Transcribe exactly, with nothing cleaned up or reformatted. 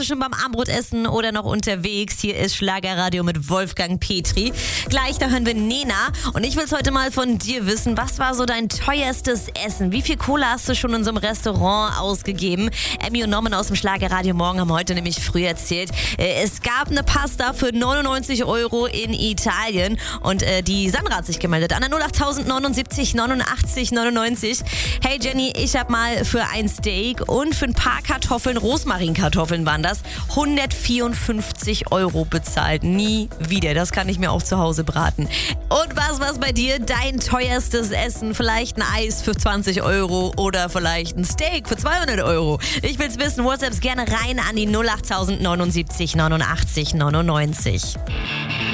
Schon beim Abendbrotessen oder noch unterwegs. Hier ist Schlagerradio mit Wolfgang Petri. Gleich, da hören wir Nena. Und ich will es heute mal von dir wissen. Was war so dein teuerstes Essen? Wie viel Kohle hast du schon in so einem Restaurant ausgegeben? Emmy und Norman aus dem Schlagerradio Morgen haben heute nämlich früh erzählt, äh, es gab eine Pasta für neunundneunzig Euro in Italien. Und äh, die Sandra hat sich gemeldet an der null acht neunundsiebzig neunundachtzig neunundneunzig. Hey Jenny, ich habe mal für ein Steak und für ein paar Kartoffeln, Rosmarinkartoffeln waren das, hundertvierundfünfzig Euro bezahlt. Nie wieder. Das kann ich mir auch zu Hause braten. Und was war's bei dir? Dein teuerstes Essen? Vielleicht ein Eis für zwanzig Euro oder vielleicht ein Steak für zweihundert Euro. Ich will's wissen. WhatsApps gerne rein an die null acht neunundsiebzig neunundachtzig neunundneunzig.